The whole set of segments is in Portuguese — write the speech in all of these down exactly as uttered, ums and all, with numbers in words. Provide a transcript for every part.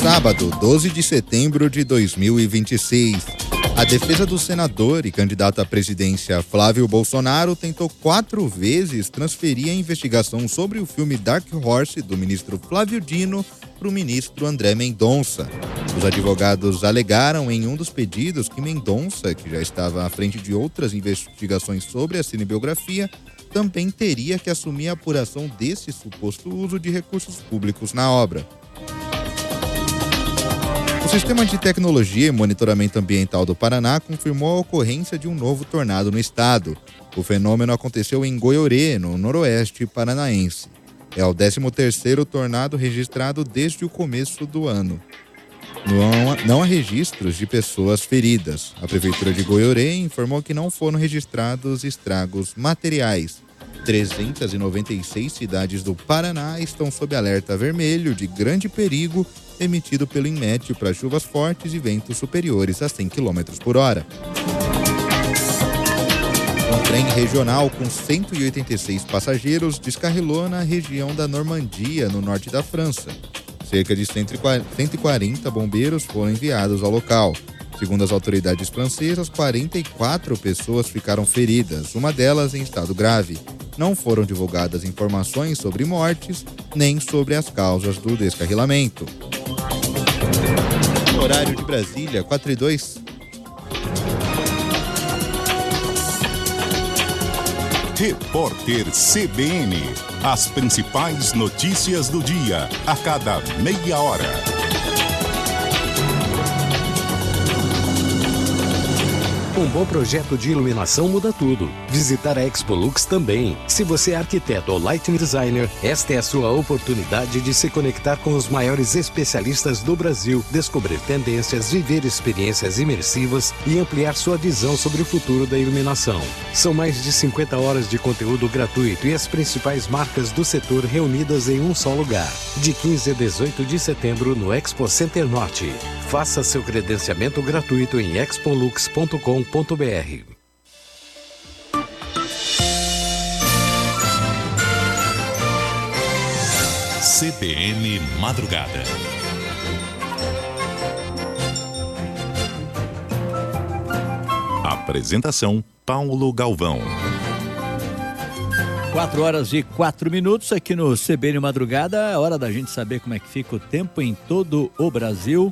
sábado, doze de setembro de dois mil e vinte e seis. A defesa do senador e candidato à presidência Flávio Bolsonaro tentou quatro vezes transferir a investigação sobre o filme Dark Horse do ministro Flávio Dino para o ministro André Mendonça. Os advogados alegaram em um dos pedidos que Mendonça, que já estava à frente de outras investigações sobre a cinebiografia, também teria que assumir a apuração desse suposto uso de recursos públicos na obra. O Sistema de Tecnologia e Monitoramento Ambiental do Paraná confirmou a ocorrência de um novo tornado no estado. O fenômeno aconteceu em Goiorê, no noroeste paranaense. É o décimo terceiro tornado registrado desde o começo do ano. Não há, não há registros de pessoas feridas. A Prefeitura de Goiorê informou que não foram registrados estragos materiais. trezentas e noventa e seis cidades do Paraná estão sob alerta vermelho de grande perigo emitido pelo INMET para chuvas fortes e ventos superiores a cem quilômetros por hora. Um trem regional com cento e oitenta e seis passageiros descarrilou na região da Normandia, no norte da França. Cerca de cento e quarenta bombeiros foram enviados ao local. Segundo as autoridades francesas, quarenta e quatro pessoas ficaram feridas, uma delas em estado grave. Não foram divulgadas informações sobre mortes, nem sobre as causas do descarrilamento. Horário de Brasília, quatro e dois. Repórter C B N. As principais notícias do dia, a cada meia hora. Um bom projeto de iluminação muda tudo. Visitar a Expolux também. Se você é arquiteto ou lighting designer, esta é a sua oportunidade de se conectar com os maiores especialistas do Brasil, descobrir tendências, viver experiências imersivas e ampliar sua visão sobre o futuro da iluminação. São mais de cinquenta horas de conteúdo gratuito e as principais marcas do setor reunidas em um só lugar. De quinze a dezoito de setembro no Expo Center Norte. Faça seu credenciamento gratuito em expolux ponto com ponto b r. C B N Madrugada. Apresentação Paulo Galvão. Quatro horas e quatro minutos aqui no C B N Madrugada. É hora da gente saber como é que fica o tempo em todo o Brasil.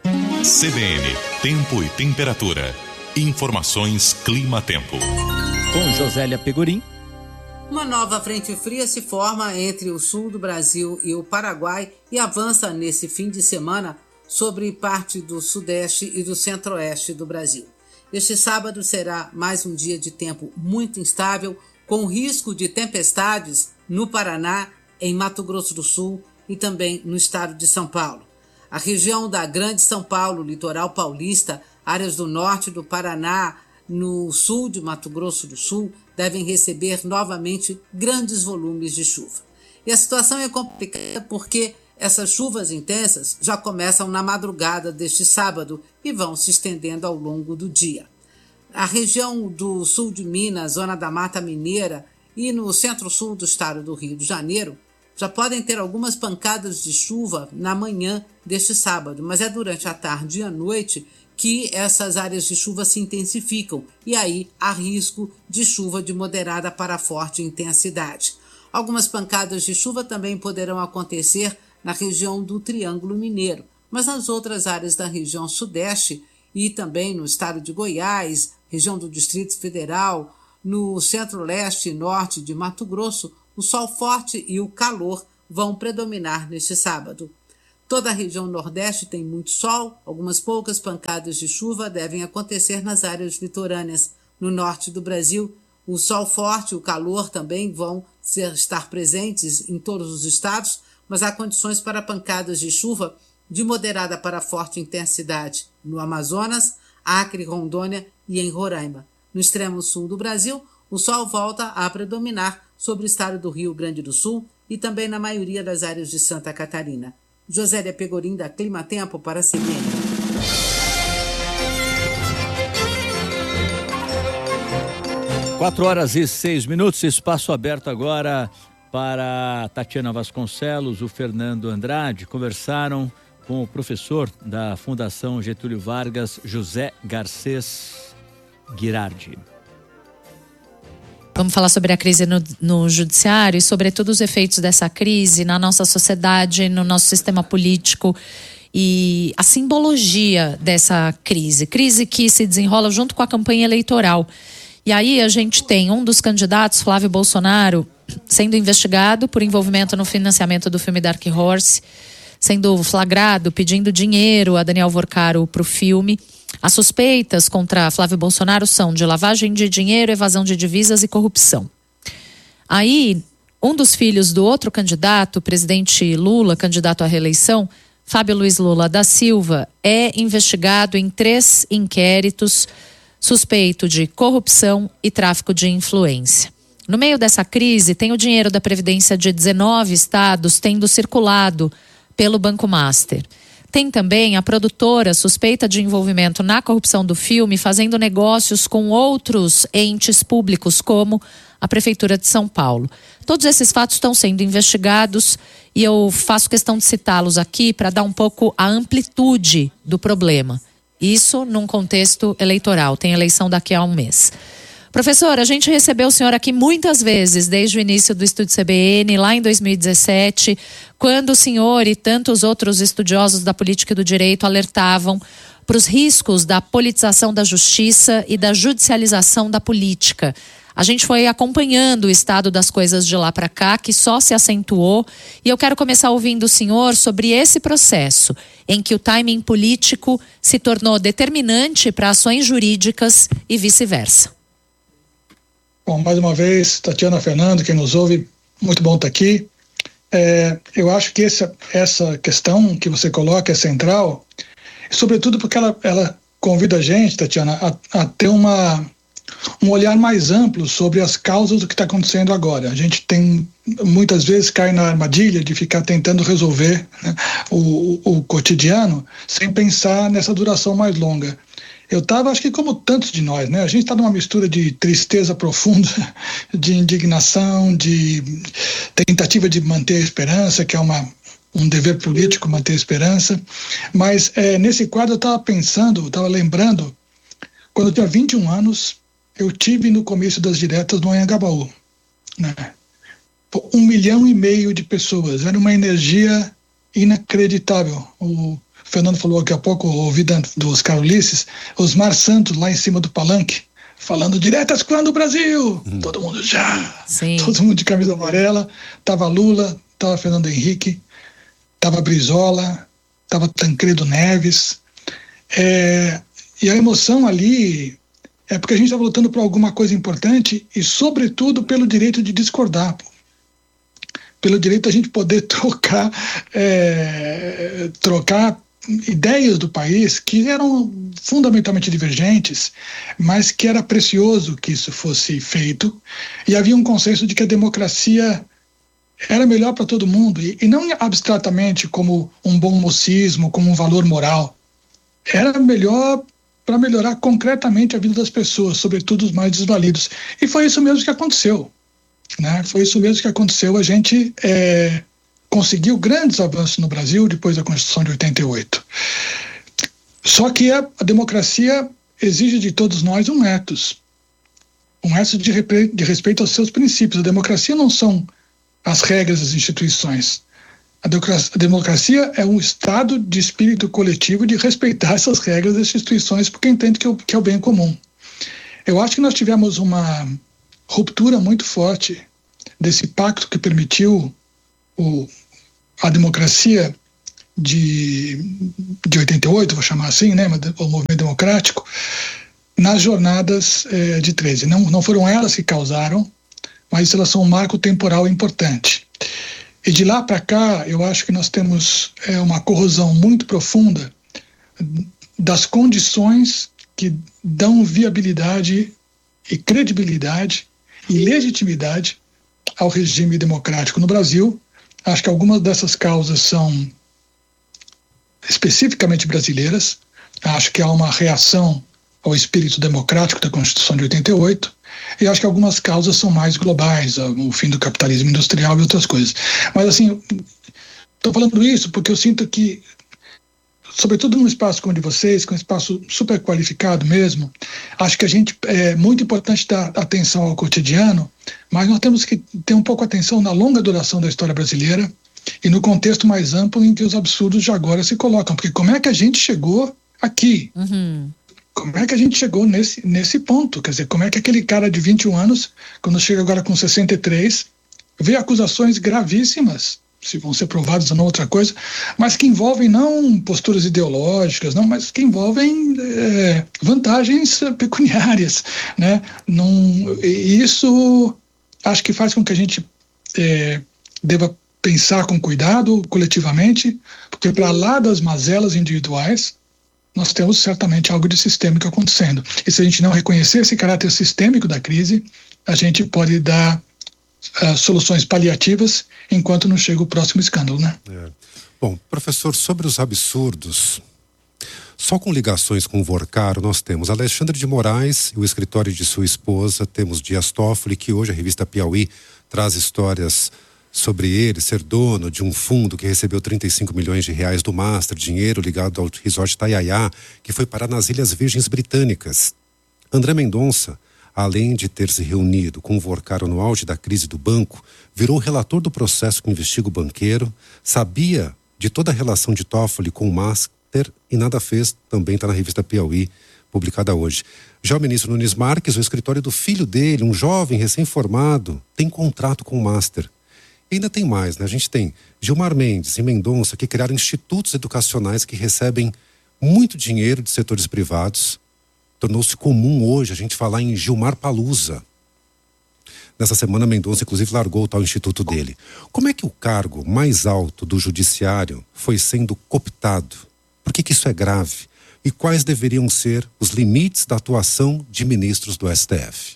C B N, tempo e temperatura. Informações Clima-Tempo. Com Josélia Pegorim. Uma nova frente fria se forma entre o sul do Brasil e o Paraguai e avança nesse fim de semana sobre parte do sudeste e do centro-oeste do Brasil. Este sábado será mais um dia de tempo muito instável, com risco de tempestades no Paraná, em Mato Grosso do Sul e também no estado de São Paulo. A região da Grande São Paulo, litoral paulista, áreas do norte do Paraná, no sul de Mato Grosso do Sul, devem receber novamente grandes volumes de chuva. E a situação é complicada porque essas chuvas intensas já começam na madrugada deste sábado e vão se estendendo ao longo do dia. A região do sul de Minas, zona da Mata Mineira e no centro-sul do estado do Rio de Janeiro, já podem ter algumas pancadas de chuva na manhã deste sábado, mas é durante a tarde e a noite que essas áreas de chuva se intensificam e aí há risco de chuva de moderada para forte intensidade. Algumas pancadas de chuva também poderão acontecer na região do Triângulo Mineiro, mas nas outras áreas da região sudeste e também no estado de Goiás, região do Distrito Federal, no centro-leste e norte de Mato Grosso, o sol forte e o calor vão predominar neste sábado. Toda a região nordeste tem muito sol, algumas poucas pancadas de chuva devem acontecer nas áreas litorâneas. No norte do Brasil, o sol forte e o calor também vão ser, estar presentes em todos os estados, mas há condições para pancadas de chuva de moderada para forte intensidade no Amazonas, Acre, Rondônia e em Roraima. No extremo sul do Brasil, o sol volta a predominar sobre o estado do Rio Grande do Sul e também na maioria das áreas de Santa Catarina. Josélia Pegorim, da Clima-Tempo, para a C B N. Quatro horas e seis minutos, espaço aberto agora para Tatiana Vasconcelos, o Fernando Andrade, conversaram com o professor da Fundação Getúlio Vargas, José Garcês Girardi. Vamos falar sobre a crise no, no judiciário e, sobretudo, os efeitos dessa crise na nossa sociedade, no nosso sistema político e a simbologia dessa crise. Crise que se desenrola junto com a campanha eleitoral. E aí a gente tem um dos candidatos, Flávio Bolsonaro, sendo investigado por envolvimento no financiamento do filme Dark Horse, sendo flagrado pedindo dinheiro a Daniel Vorcaro para o filme. As suspeitas contra Flávio Bolsonaro são de lavagem de dinheiro, evasão de divisas e corrupção. Aí, um dos filhos do outro candidato, o presidente Lula, candidato à reeleição, Fábio Luiz Lula da Silva, é investigado em três inquéritos, suspeito de corrupção e tráfico de influência. No meio dessa crise, tem o dinheiro da Previdência de dezenove estados tendo circulado pelo Banco Master. Tem também a produtora suspeita de envolvimento na corrupção do filme, fazendo negócios com outros entes públicos, como a Prefeitura de São Paulo. Todos esses fatos estão sendo investigados e eu faço questão de citá-los aqui para dar um pouco a amplitude do problema. Isso num contexto eleitoral, tem eleição daqui a um mês. Professor, a gente recebeu o senhor aqui muitas vezes desde o início do Estúdio C B N, lá em dois mil e dezessete, quando o senhor e tantos outros estudiosos da política e do direito alertavam para os riscos da politização da justiça e da judicialização da política. A gente foi acompanhando o estado das coisas de lá para cá, que só se acentuou, e eu quero começar ouvindo o senhor sobre esse processo, em que o timing político se tornou determinante para ações jurídicas e vice-versa. Bom, mais uma vez, Tatiana, Fernando, quem nos ouve, muito bom estar aqui. É, eu acho que essa, essa questão que você coloca é central, sobretudo porque ela, ela convida a gente, Tatiana, a, a ter uma, um olhar mais amplo sobre as causas do que está acontecendo agora. A gente tem, muitas vezes, cai na armadilha de ficar tentando resolver, né, o, o cotidiano sem pensar nessa duração mais longa. Eu estava, acho que como tantos de nós, né? A gente está numa mistura de tristeza profunda, de indignação, de tentativa de manter a esperança, que é uma, um dever político manter a esperança. Mas é, nesse quadro eu estava pensando, estava lembrando, quando eu tinha vinte e um anos, eu tive no comício das diretas no Anhangabaú, né? Um milhão e meio de pessoas, era uma energia inacreditável. O Fernando falou aqui há pouco, ouvi do Oscar Ulisses, Osmar Santos lá em cima do palanque, falando diretas quando o Brasil, hum. todo mundo já, Sim. todo mundo de camisa amarela, tava Lula, tava Fernando Henrique, tava Brizola, tava Tancredo Neves, é, e a emoção ali é porque a gente estava lutando por alguma coisa importante e sobretudo pelo direito de discordar, pelo direito de a gente poder trocar, é, trocar ideias do país que eram fundamentalmente divergentes, mas que era precioso que isso fosse feito, e havia um consenso de que a democracia era melhor para todo mundo, e, e não abstratamente como um bom mocismo, como um valor moral. Era melhor para melhorar concretamente a vida das pessoas, sobretudo os mais desvalidos. E foi isso mesmo que aconteceu, né? Foi isso mesmo que aconteceu. A gente é, conseguiu grandes avanços no Brasil depois da Constituição de oitenta e oito. Só que a, a democracia exige de todos nós um ethos, um ethos de, repre, de respeito aos seus princípios. A democracia não são as regras das instituições. A democracia, a democracia é um estado de espírito coletivo de respeitar essas regras das instituições porque entende que é o, que é o bem comum. Eu acho que nós tivemos uma ruptura muito forte desse pacto que permitiu o, a democracia de, de oitenta e oito, vou chamar assim, né, o movimento democrático, nas jornadas eh, de treze. Não, não foram elas que causaram, mas elas são um marco temporal importante. E de lá para cá, eu acho que nós temos é, uma corrosão muito profunda das condições que dão viabilidade e credibilidade e legitimidade ao regime democrático no Brasil. Acho que algumas dessas causas são especificamente brasileiras. Acho que há uma reação ao espírito democrático da Constituição de oitenta e oito. E acho que algumas causas são mais globais, o fim do capitalismo industrial e outras coisas. Mas assim, estou falando isso porque eu sinto que sobretudo num espaço como o de vocês, que é um espaço super qualificado mesmo, acho que a gente é muito importante dar atenção ao cotidiano, mas nós temos que ter um pouco atenção na longa duração da história brasileira e no contexto mais amplo em que os absurdos de agora se colocam, porque como é que a gente chegou aqui? Uhum. Como é que a gente chegou nesse, nesse ponto? Quer dizer, como é que aquele cara de vinte e um anos, quando chega agora com sessenta e três, vê acusações gravíssimas, se vão ser provadas ou não, outra coisa, mas que envolvem não posturas ideológicas, não, mas que envolvem é, vantagens pecuniárias, né? Não, e isso acho que faz com que a gente é, deva pensar com cuidado coletivamente, porque para lá das mazelas individuais, nós temos certamente algo de sistêmico acontecendo. E se a gente não reconhecer esse caráter sistêmico da crise, a gente pode dar uh, soluções paliativas enquanto não chega o próximo escândalo, né? É. Bom, professor, sobre os absurdos, só com ligações com o Vorcaro nós temos Alexandre de Moraes e o escritório de sua esposa, temos Dias Toffoli, que hoje a revista Piauí traz histórias sobre ele ser dono de um fundo que recebeu trinta e cinco milhões de reais do Master, dinheiro ligado ao resort Itaiaia, que foi parar nas Ilhas Virgens Britânicas. André Mendonça, além de ter se reunido com o Vorcaro no auge da crise do banco, virou relator do processo que investiga o banqueiro, sabia de toda a relação de Toffoli com o Master e nada fez, também está na revista Piauí, publicada hoje. Já o ministro Nunes Marques, o escritório do filho dele, um jovem recém-formado, tem contrato com o Master. E ainda tem mais, né? A gente tem Gilmar Mendes e Mendonça que criaram institutos educacionais que recebem muito dinheiro de setores privados. Tornou-se comum hoje a gente falar em Gilmar Palusa. Nessa semana, Mendonça, inclusive, largou o tal instituto dele. Como é que o cargo mais alto do judiciário foi sendo cooptado? Por que que isso é grave? E quais deveriam ser os limites da atuação de ministros do S T F?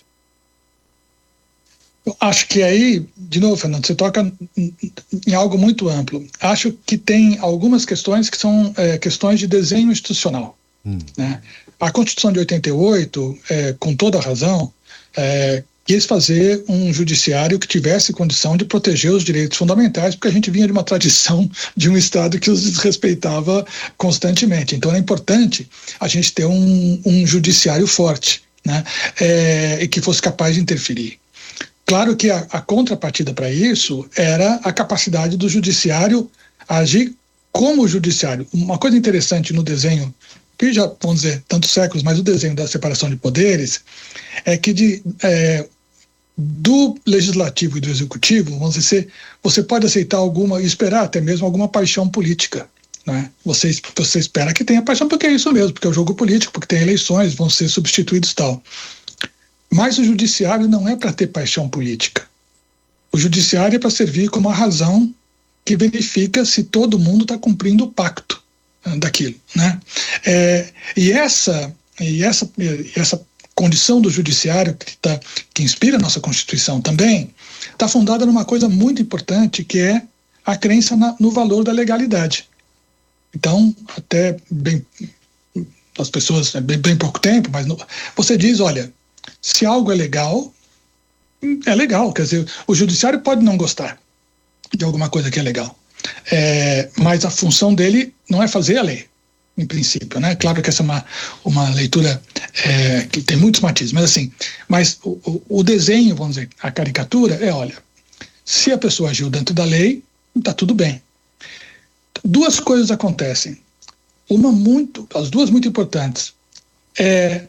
Eu acho que aí, de novo, Fernando, você toca em algo muito amplo. Acho que tem algumas questões que são é, questões de desenho institucional. Hum. Né? A Constituição de oitenta e oito, é, com toda a razão, é, quis fazer um judiciário que tivesse condição de proteger os direitos fundamentais, porque a gente vinha de uma tradição de um Estado que os desrespeitava constantemente. Então é importante a gente ter um, um judiciário forte, né? é, e que fosse capaz de interferir. Claro que a, a contrapartida para isso era a capacidade do judiciário agir como judiciário. Uma coisa interessante no desenho, que já, vamos dizer, tantos séculos, mas o desenho da separação de poderes, é que de, é, do legislativo e do executivo, vamos dizer, você pode aceitar alguma, e esperar até mesmo alguma paixão política. Né? Você, você espera que tenha paixão, porque é isso mesmo, porque é o jogo político, porque tem eleições, vão ser substituídos e tal. Mas o judiciário não é para ter paixão política. O judiciário é para servir como a razão que verifica se todo mundo está cumprindo o pacto uh, daquilo, né? É, e essa, e essa, e essa condição do judiciário que, tá, que inspira a nossa Constituição também está fundada numa coisa muito importante, que é a crença na, no valor da legalidade. Então, até bem, as pessoas, bem, bem pouco tempo, mas no, você diz, olha, se algo é legal, é legal. Quer dizer, o judiciário pode não gostar de alguma coisa que é legal, é, mas a função dele não é fazer a lei, em princípio, né? Claro que essa é uma, uma leitura é, que tem muitos matizes, mas assim, mas o, o, o desenho, vamos dizer, a caricatura é, olha, se a pessoa agiu dentro da lei, está tudo bem. Duas coisas acontecem. Uma muito, as duas muito importantes. É,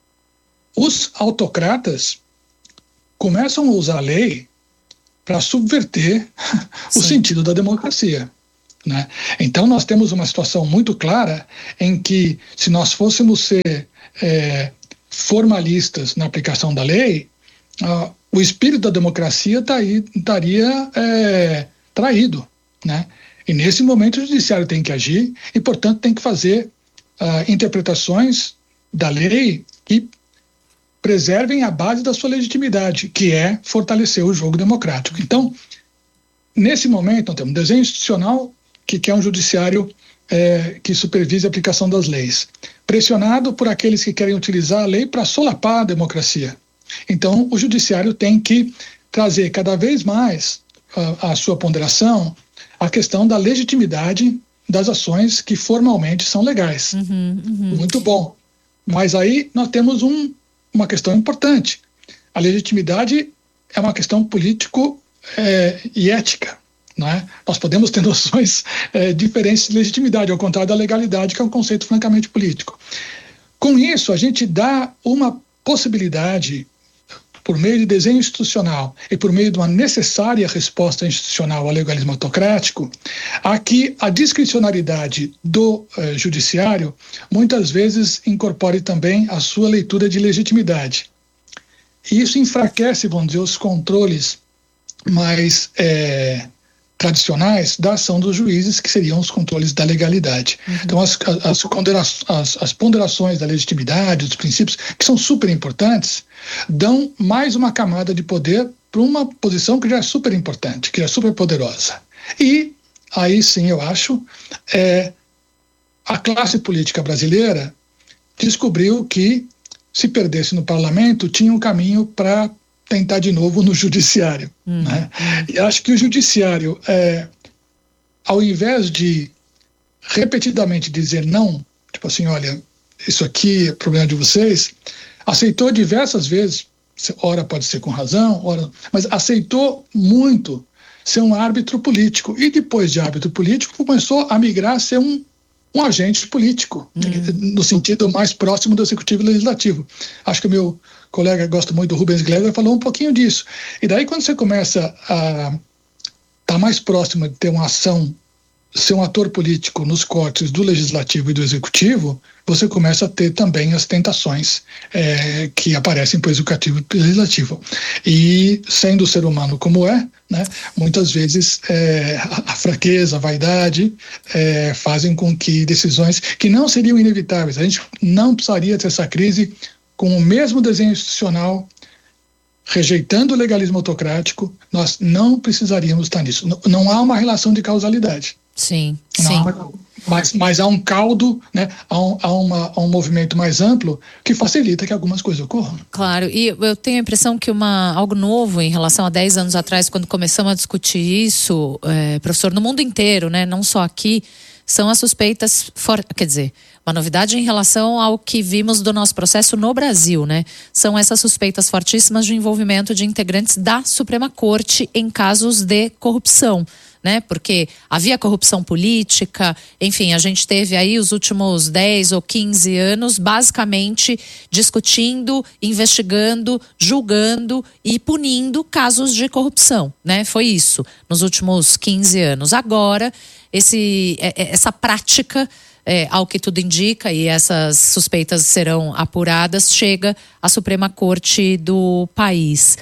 os autocratas começam a usar a lei para subverter o Sim. sentido da democracia. Né? Então nós temos uma situação muito clara em que, se nós fôssemos ser é, formalistas na aplicação da lei, uh, o espírito da democracia tá aí, estaria é, traído. Né? E nesse momento o judiciário tem que agir e, portanto, tem que fazer uh, interpretações da lei que preservem a base da sua legitimidade, que é fortalecer o jogo democrático. Então, nesse momento, nós temos um desenho institucional que quer um judiciário é, que supervise a aplicação das leis, pressionado por aqueles que querem utilizar a lei para solapar a democracia. Então, o judiciário tem que trazer cada vez mais uh, a sua ponderação a questão da legitimidade das ações que formalmente são legais. Uhum, uhum. Muito bom. Mas aí nós temos um, uma questão importante. A legitimidade é uma questão político é, e ética. Não é? Nós podemos ter noções é, diferentes de legitimidade, ao contrário da legalidade, que é um conceito francamente político. Com isso, a gente dá uma possibilidade, por meio de desenho institucional e por meio de uma necessária resposta institucional ao legalismo autocrático, a que a discricionariedade do eh, judiciário muitas vezes incorpore também a sua leitura de legitimidade. E isso enfraquece, vamos dizer, os controles mais eh, tradicionais da ação dos juízes, que seriam os controles da legalidade. Uhum. Então, as, as, as, as ponderações da legitimidade, dos princípios, que são super importantes, dão mais uma camada de poder para uma posição que já é super importante, que já é super poderosa. E aí sim, eu acho, é, a classe política brasileira descobriu que, se perdesse no parlamento, tinha um caminho para tentar de novo no judiciário. Hum, né? hum. E acho que o judiciário, é, ao invés de repetidamente dizer não, tipo assim, olha, isso aqui é problema de vocês, aceitou diversas vezes, ora pode ser com razão, ora, mas aceitou muito ser um árbitro político. E depois de árbitro político, começou a migrar a ser um, um agente político, hum. no sentido mais próximo do executivo e legislativo. Acho que o meu colega gosta muito do Rubens Gleiser, falou um pouquinho disso. E daí, quando você começa a estar tá mais próximo de ter uma ação, ser um ator político nos cortes do legislativo e do executivo, você começa a ter também as tentações é, que aparecem para o executivo e para o legislativo. E, sendo o ser humano como é, né, muitas vezes é, a, a fraqueza, a vaidade é, fazem com que decisões que não seriam inevitáveis, a gente não precisaria ter essa crise com o mesmo desenho institucional, rejeitando o legalismo autocrático, nós não precisaríamos estar nisso. Não, não há uma relação de causalidade. Sim, não sim. Há, mas, mas há um caldo, né, há, um, há, uma, há um movimento mais amplo que facilita que algumas coisas ocorram. Claro, e eu tenho a impressão que uma, algo novo em relação a dez anos atrás, quando começamos a discutir isso, é, professor, no mundo inteiro, né, não só aqui, são as suspeitas, for, quer dizer, uma novidade em relação ao que vimos do nosso processo no Brasil, né? São essas suspeitas fortíssimas de envolvimento de integrantes da Suprema Corte em casos de corrupção, né? Porque havia corrupção política, enfim, a gente teve aí os últimos dez ou quinze anos basicamente discutindo, investigando, julgando e punindo casos de corrupção, né? Foi isso nos últimos quinze anos. Agora, esse, essa prática, É, ao que tudo indica, e essas suspeitas serão apuradas, chega à Suprema Corte do país.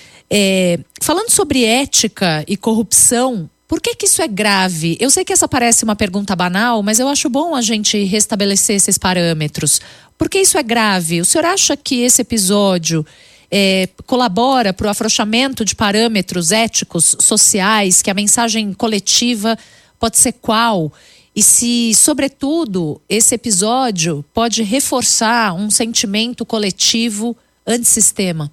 É, falando sobre ética e corrupção, por que que isso é grave? Eu sei que essa parece uma pergunta banal, mas eu acho bom a gente restabelecer esses parâmetros. Por que isso é grave? O senhor acha que esse episódio é, colabora para o afrouxamento de parâmetros éticos, sociais, que a mensagem coletiva pode ser qual? E se, sobretudo, esse episódio pode reforçar um sentimento coletivo antissistema?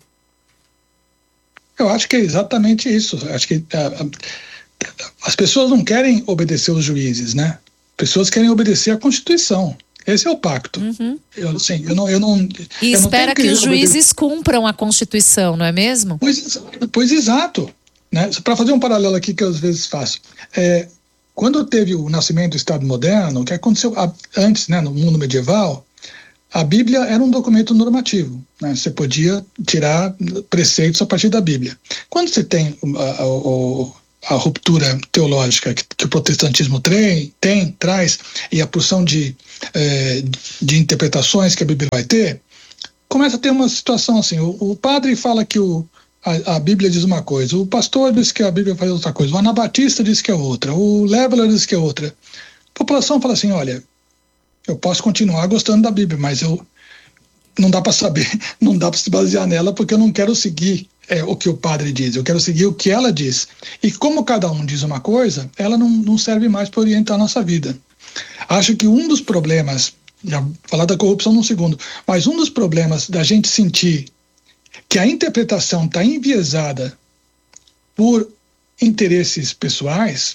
Eu acho que é exatamente isso. Eu acho que uh, as pessoas não querem obedecer os juízes, né? As pessoas querem obedecer a Constituição. Esse é o pacto. Uhum. Eu, assim, eu não, eu não, e eu espera não que, que os juízes obedecer. cumpram a Constituição, não é mesmo? Pois, pois exato. Né? Para fazer um paralelo aqui que eu às vezes faço. É, Quando teve o nascimento do Estado moderno, o que aconteceu antes, né, no mundo medieval, a Bíblia era um documento normativo, né? Você podia tirar preceitos a partir da Bíblia. Quando você tem a, a, a ruptura teológica que, que o protestantismo tem, tem, traz, e a porção de, é, de interpretações que a Bíblia vai ter, começa a ter uma situação assim, o, o padre fala que o A, a Bíblia diz uma coisa, o pastor diz que a Bíblia faz outra coisa, o anabatista diz que é outra, o Leveler diz que é outra. A população fala assim, olha, eu posso continuar gostando da Bíblia, mas eu não dá para saber, não dá para se basear nela, porque eu não quero seguir é, o que o padre diz, eu quero seguir o que ela diz. E como cada um diz uma coisa, ela não, não serve mais para orientar a nossa vida. Acho que um dos problemas, já vou falar da corrupção num segundo, mas um dos problemas da gente sentir que a interpretação está enviesada por interesses pessoais,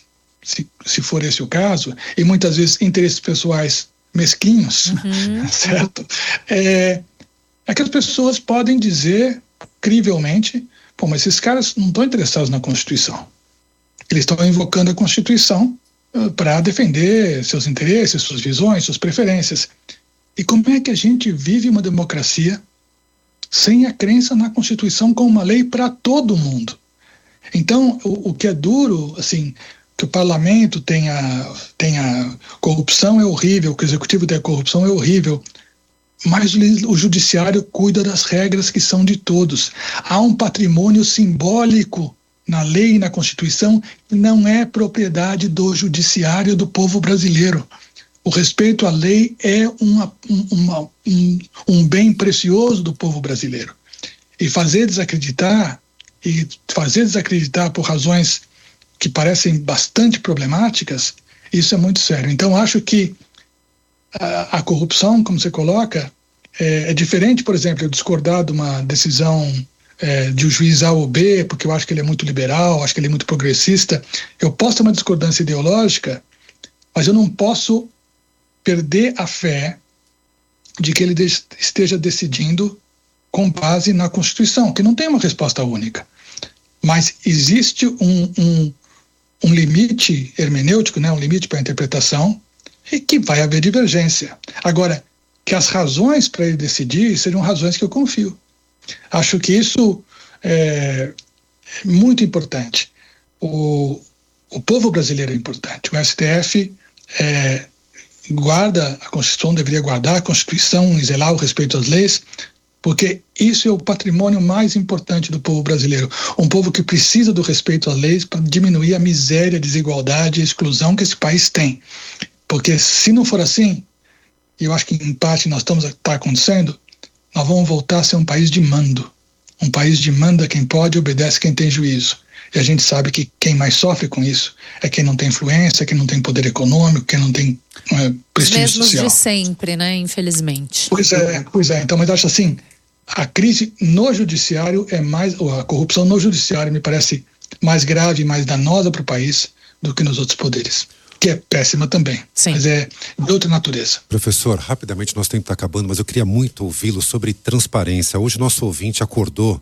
se, se for esse o caso, e muitas vezes interesses pessoais mesquinhos, uhum. certo? É, é que as pessoas podem dizer, crivelmente, pô, mas esses caras não estão interessados na Constituição. Eles estão invocando a Constituição uh, para defender seus interesses, suas visões, suas preferências. E como é que a gente vive uma democracia sem a crença na Constituição como uma lei para todo mundo? Então, o, o que é duro, assim, que o parlamento tenha, tenha corrupção é horrível, que o executivo tenha corrupção é horrível, mas o, o judiciário cuida das regras que são de todos. Há um patrimônio simbólico na lei e na Constituição que não é propriedade do judiciário do povo brasileiro. O respeito à lei é uma, uma, um, um bem precioso do povo brasileiro. E fazer desacreditar, e fazer desacreditar por razões que parecem bastante problemáticas, isso é muito sério. Então, acho que a, a corrupção, como você coloca, é, é diferente, por exemplo, eu discordar de uma decisão é, de um juiz A ou B, porque eu acho que ele é muito liberal, acho que ele é muito progressista. Eu posso ter uma discordância ideológica, mas eu não posso perder a fé de que ele de, esteja decidindo com base na Constituição, que não tem uma resposta única. Mas existe um, um, um limite hermenêutico, né, um limite para a interpretação, e que vai haver divergência. Agora, que as razões para ele decidir sejam razões que eu confio. Acho que isso é muito importante. O, o povo brasileiro é importante. O S T F é, guarda a Constituição, deveria guardar a Constituição e zelar o respeito às leis, porque isso é o patrimônio mais importante do povo brasileiro. Um povo que precisa do respeito às leis para diminuir a miséria, a desigualdade e a exclusão que esse país tem. Porque se não for assim, e eu acho que em parte nós estamos está acontecendo, nós vamos voltar a ser um país de mando. Um país de manda quem pode e obedece quem tem juízo. E a gente sabe que quem mais sofre com isso é quem não tem influência, quem não tem poder econômico, quem não tem é, prestígio social. Os mesmos de sempre, né? Infelizmente. Pois é, pois é. Então, mas acho assim, a crise no judiciário é mais, ou a corrupção no judiciário me parece mais grave, mais danosa para o país do que nos outros poderes, que é péssima também, Sim. mas é de outra natureza. Professor, rapidamente nosso tempo está acabando, mas eu queria muito ouvi-lo sobre transparência. Hoje nosso ouvinte acordou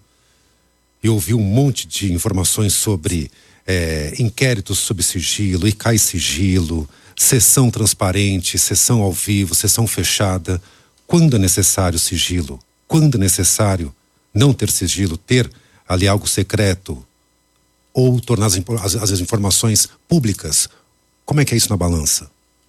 e ouviu um monte de informações sobre é, inquéritos sob sigilo, I C A I sigilo, sessão transparente, sessão ao vivo, sessão fechada. Quando é necessário sigilo? Quando é necessário não ter sigilo, ter ali algo secreto ou tornar as, as, as informações públicas? Como é que é isso na balança?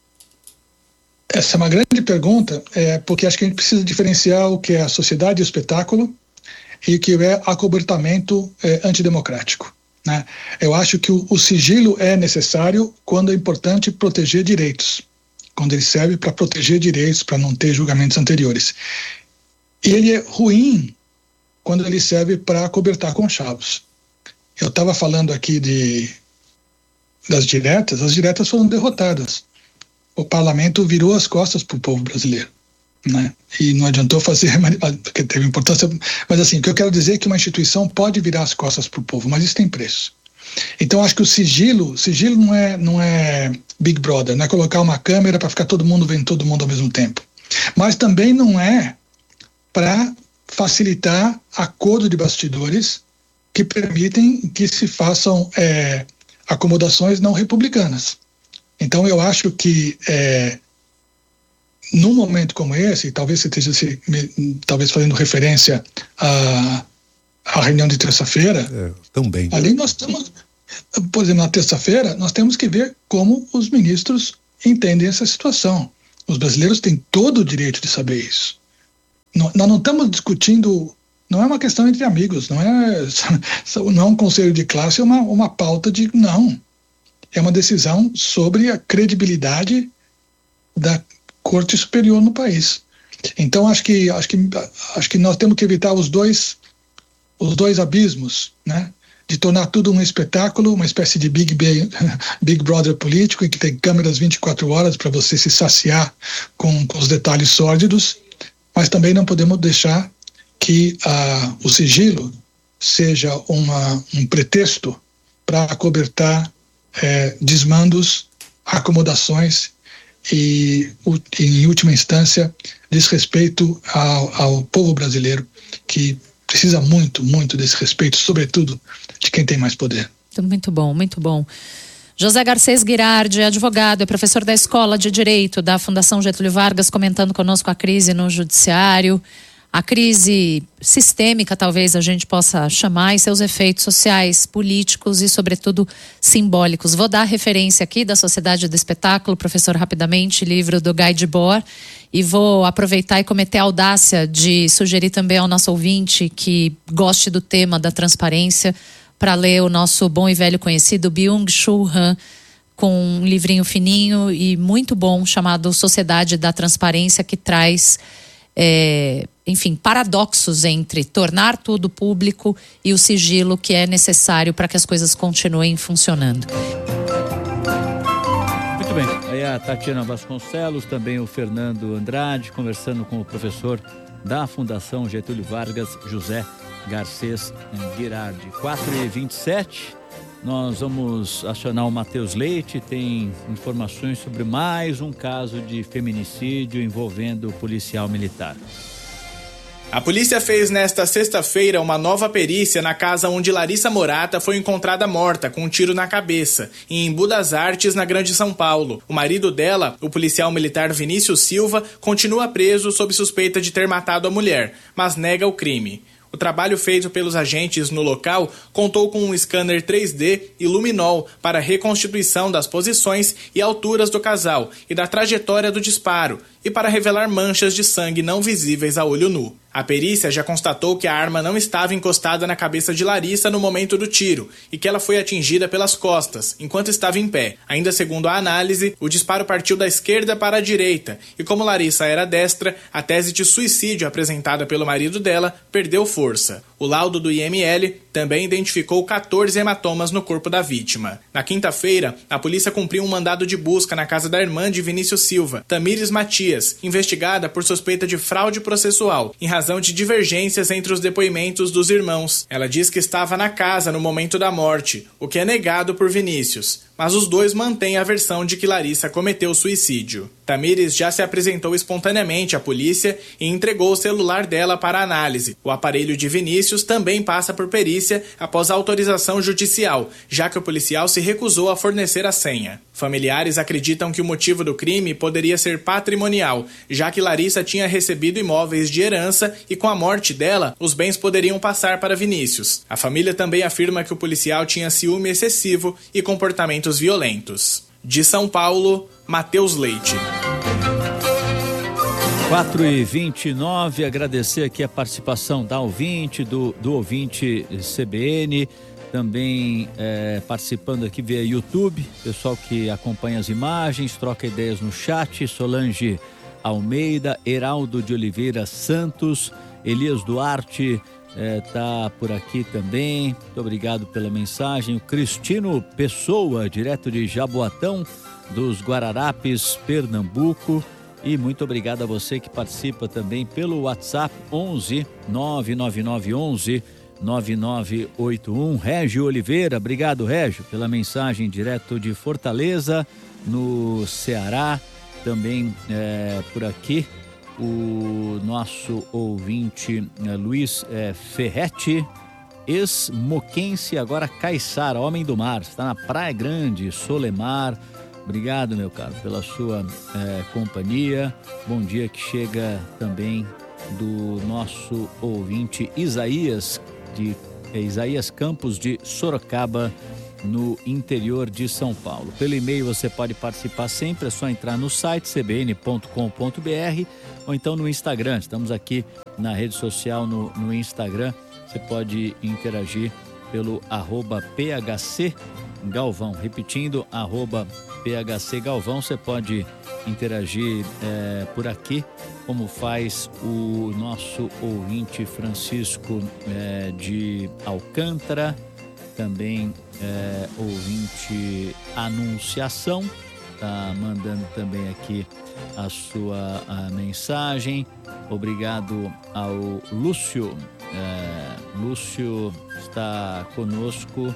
Essa é uma grande pergunta, é, porque acho que a gente precisa diferenciar o que é a sociedade e o espetáculo e o que é acobertamento é, antidemocrático, né? Eu acho que o, o sigilo é necessário quando é importante proteger direitos, quando ele serve para proteger direitos, para não ter julgamentos anteriores. E ele é ruim quando ele serve para acobertar conchavos. Eu estava falando aqui de, das diretas, as diretas foram derrotadas. O parlamento virou as costas para o povo brasileiro, né? E não adiantou fazer, porque teve importância, mas assim, o que eu quero dizer é que uma instituição pode virar as costas para o povo, mas isso tem preço. Então acho que o sigilo, sigilo não é, não é Big Brother, não é colocar uma câmera para ficar todo mundo vendo todo mundo ao mesmo tempo. Mas também não é para facilitar acordo de bastidores que permitem que se façam é, acomodações não republicanas. Então eu acho que é, num momento como esse, talvez você esteja se, me, talvez fazendo referência à, à reunião de terça-feira, é, também. Ali nós estamos, por exemplo, na terça-feira, nós temos que ver como os ministros entendem essa situação. Os brasileiros têm todo o direito de saber isso. Não, nós não estamos discutindo, não é uma questão entre amigos, não é, não é um conselho de classe, é uma, uma pauta de, não. É uma decisão sobre a credibilidade da Corte Superior no país. Então acho que, acho que, acho que nós temos que evitar os dois, os dois abismos, né? De tornar tudo um espetáculo, uma espécie de Big, Big Brother político, em que tem câmeras vinte e quatro horas para você se saciar com, com os detalhes sórdidos, mas também não podemos deixar que ah, o sigilo seja uma, um pretexto para acobertar é, desmandos, acomodações e, em última instância, desrespeito ao, ao povo brasileiro, que precisa muito, muito desse respeito, sobretudo de quem tem mais poder. Muito bom, muito bom. José Garcês Guirardi, advogado e professor da Escola de Direito da Fundação Getúlio Vargas, comentando conosco a crise no judiciário, a crise sistêmica, talvez a gente possa chamar, e seus efeitos sociais, políticos e, sobretudo, simbólicos. Vou dar a referência aqui da Sociedade do Espetáculo, professor, rapidamente, livro do Guy Debord, e vou aproveitar e cometer a audácia de sugerir também ao nosso ouvinte que goste do tema da transparência, para ler o nosso bom e velho conhecido Byung-Chul Han, com um livrinho fininho e muito bom chamado Sociedade da Transparência, que traz, é, enfim, paradoxos entre tornar tudo público e o sigilo que é necessário para que as coisas continuem funcionando. Muito bem, aí a Tatiana Vasconcelos, também o Fernando Andrade, conversando com o professor da Fundação Getúlio Vargas, José Garcês Guirardi. quatro e vinte e sete, nós vamos acionar o Matheus Leite, tem informações sobre mais um caso de feminicídio envolvendo policial militar. A polícia fez nesta sexta-feira uma nova perícia na casa onde Larissa Morata foi encontrada morta com um tiro na cabeça, em Embu das Artes, na Grande São Paulo. O marido dela, o policial militar Vinícius Silva, continua preso sob suspeita de ter matado a mulher, mas nega o crime. O trabalho feito pelos agentes no local contou com um scanner três D e luminol para reconstituição das posições e alturas do casal e da trajetória do disparo, e para revelar manchas de sangue não visíveis a olho nu. A perícia já constatou que a arma não estava encostada na cabeça de Larissa no momento do tiro e que ela foi atingida pelas costas, enquanto estava em pé. Ainda segundo a análise, o disparo partiu da esquerda para a direita e, como Larissa era destra, a tese de suicídio apresentada pelo marido dela perdeu força. O laudo do I M L também identificou quatorze hematomas no corpo da vítima. Na quinta-feira, a polícia cumpriu um mandado de busca na casa da irmã de Vinícius Silva, Tamires Matias, investigada por suspeita de fraude processual, em razão de divergências entre os depoimentos dos irmãos. Ela diz que estava na casa no momento da morte, o que é negado por Vinícius, mas os dois mantêm a versão de que Larissa cometeu suicídio. Tamires já se apresentou espontaneamente à polícia e entregou o celular dela para análise. O aparelho de Vinícius também passa por perícia após a autorização judicial, já que o policial se recusou a fornecer a senha. Familiares acreditam que o motivo do crime poderia ser patrimonial, já que Larissa tinha recebido imóveis de herança e, com a morte dela, os bens poderiam passar para Vinícius. A família também afirma que o policial tinha ciúme excessivo e comportamentos violentos. De São Paulo, Matheus Leite. quatro e vinte e nove, agradecer aqui a participação da ouvinte, do, do ouvinte C B N, também é, participando aqui via YouTube, pessoal que acompanha as imagens, troca ideias no chat, Solange Almeida, Heraldo de Oliveira Santos, Elias Duarte é, tá por aqui também, muito obrigado pela mensagem, o Cristino Pessoa, direto de Jaboatão, dos Guararapes, Pernambuco, e muito obrigado a você que participa também pelo WhatsApp onze nove nove nove onze nove nove oito um. Régio Oliveira, obrigado Régio pela mensagem direto de Fortaleza, no Ceará. Também é, por aqui o nosso ouvinte é, Luiz é, Ferretti, ex-moquense, agora caiçara, homem do mar, está na Praia Grande, Solemar. Obrigado, meu caro, pela sua é, companhia. Bom dia que chega também do nosso ouvinte Isaías, de é, Isaías Campos de Sorocaba, no interior de São Paulo. Pelo e-mail você pode participar sempre, é só entrar no site c b n ponto com ponto b r ou então no Instagram. Estamos aqui na rede social, no, no Instagram. Você pode interagir pelo arroba P H C Galvão. Repetindo, arroba P H C Galvão. Você pode interagir é, por aqui, como faz o nosso ouvinte Francisco é, de Alcântara, também é, ouvinte Anunciação, tá mandando também aqui a sua a mensagem. Obrigado ao Lúcio. É, Lúcio está conosco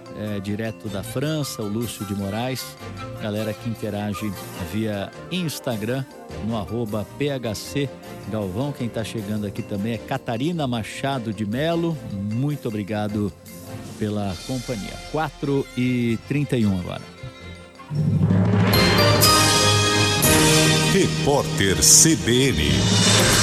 é, direto da França, o Lúcio de Moraes. Galera que interage via Instagram, no arroba P H C Galvão. Quem está chegando aqui também é Catarina Machado de Melo. Muito obrigado pela companhia. quatro e trinta e um agora. Repórter C B N.